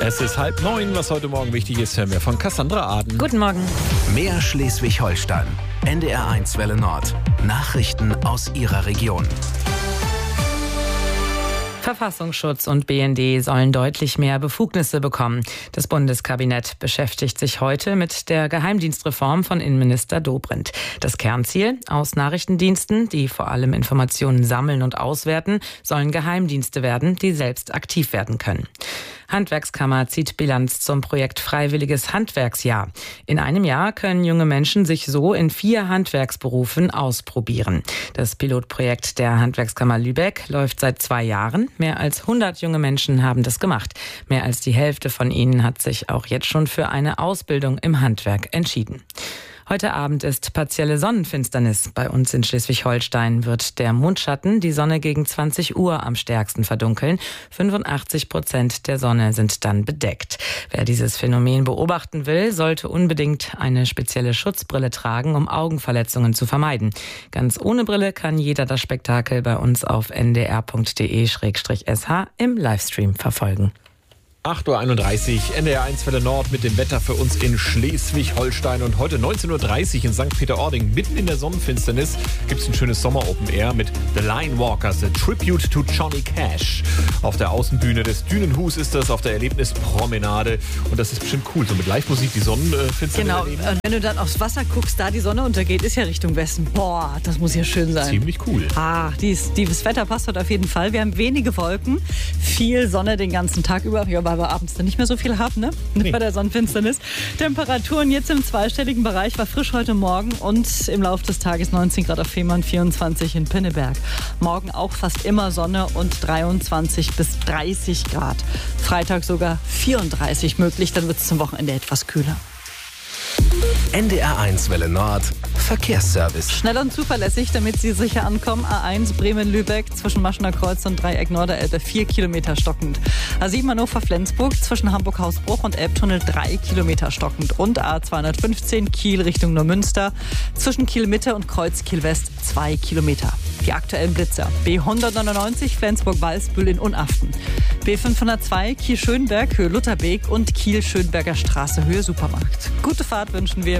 Es ist 8:30, was heute Morgen wichtig ist, hören wir von Cassandra Aden. Guten Morgen. Mehr Schleswig-Holstein. NDR1 Welle Nord. Nachrichten aus Ihrer Region. Verfassungsschutz und BND sollen deutlich mehr Befugnisse bekommen. Das Bundeskabinett beschäftigt sich heute mit der Geheimdienstreform von Innenminister Dobrindt. Das Kernziel: Aus Nachrichtendiensten, die vor allem Informationen sammeln und auswerten, sollen Geheimdienste werden, die selbst aktiv werden können. Handwerkskammer zieht Bilanz zum Projekt Freiwilliges Handwerksjahr. In einem Jahr können junge Menschen sich so in 4 Handwerksberufen ausprobieren. Das Pilotprojekt der Handwerkskammer Lübeck läuft seit 2 Jahren. Mehr als 100 junge Menschen haben das gemacht. Mehr als die Hälfte von ihnen hat sich auch jetzt schon für eine Ausbildung im Handwerk entschieden. Heute Abend ist partielle Sonnenfinsternis. Bei uns in Schleswig-Holstein wird der Mondschatten die Sonne gegen 20 Uhr am stärksten verdunkeln. 85% der Sonne sind dann bedeckt. Wer dieses Phänomen beobachten will, sollte unbedingt eine spezielle Schutzbrille tragen, um Augenverletzungen zu vermeiden. Ganz ohne Brille kann jeder das Spektakel bei uns auf ndr.de/sh im Livestream verfolgen. 8:31 Uhr, NDR1 Welle Nord mit dem Wetter für uns in Schleswig-Holstein. Und heute 19:30 Uhr in St. Peter-Ording, mitten in der Sonnenfinsternis, gibt es ein schönes Sommer-Open-Air mit The Line Walkers, a Tribute to Johnny Cash. Auf der Außenbühne des Dünenhus ist das, auf der Erlebnispromenade. Und das ist bestimmt cool, so mit Live-Musik die Sonnenfinsternis erleben. Genau, und wenn du dann aufs Wasser guckst, da die Sonne untergeht, ist ja Richtung Westen. Boah, das muss ja schön sein. Ziemlich cool. Das Wetter passt heute auf jeden Fall. Wir haben wenige Wolken, viel Sonne den ganzen Tag über. Ja, weil wir abends dann nicht mehr so viel haben, ne? Nee. Bei der Sonnenfinsternis. Temperaturen jetzt im zweistelligen Bereich, war frisch heute Morgen und im Laufe des Tages 19 Grad auf Fehmarn, 24 in Pinneberg. Morgen auch fast immer Sonne und 23 bis 30 Grad. Freitag sogar 34 möglich, dann wird es zum Wochenende etwas kühler. NDR1 Welle Nord. Verkehrsservice. Schnell und zuverlässig, damit Sie sicher ankommen. A1 Bremen-Lübeck zwischen Maschener Kreuz und Dreieck Norderelbe 4 Kilometer stockend. A7 Hannover-Flensburg zwischen Hamburg-Hausbruch und Elbtunnel 3 Kilometer stockend. Und A215 Kiel Richtung Neumünster zwischen Kiel-Mitte und Kreuz-Kiel-West 2 Kilometer. Die aktuellen Blitzer: B199 Flensburg-Walsbühl in Unaften, B502 Kiel-Schönberg Höhe Lutherbeek und Kiel-Schönberger Straße Höhe Supermarkt. Gute Fahrt wünschen wir.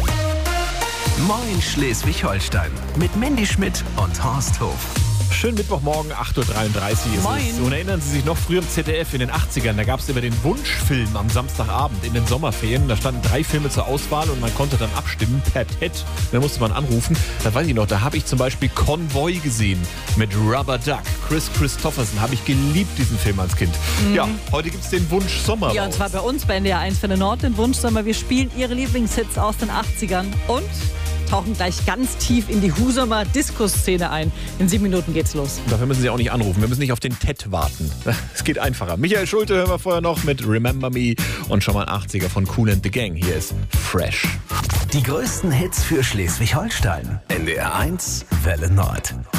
Moin Schleswig-Holstein mit Mandy Schmidt und Horst Hof. Schönen Mittwochmorgen, 8:33 Uhr. Moin. Und erinnern Sie sich noch, früher im ZDF in den 80ern, da gab es immer den Wunschfilm am Samstagabend in den Sommerferien. Da standen 3 Filme zur Auswahl und man konnte dann abstimmen per TED. Da musste man anrufen. Da weiß ich noch, da habe ich zum Beispiel Konvoi gesehen mit Rubber Duck. Chris Christopherson, habe ich geliebt, diesen Film als Kind. Ja, heute gibt es den Wunsch Sommer. Ja, und zwar bei uns bei NDR1 Welle Nord, den Wunsch Sommer. Wir spielen Ihre Lieblingshits aus den 80ern und tauchen gleich ganz tief in die Husumer Disco-Szene ein. In 7 Minuten geht's los. Dafür müssen Sie auch nicht anrufen. Wir müssen nicht auf den TED warten. Es geht einfacher. Michael Schulte hören wir vorher noch mit Remember Me und schon mal ein 80er von Kool and the Gang. Hier ist Fresh. Die größten Hits für Schleswig-Holstein. NDR1 Welle Nord.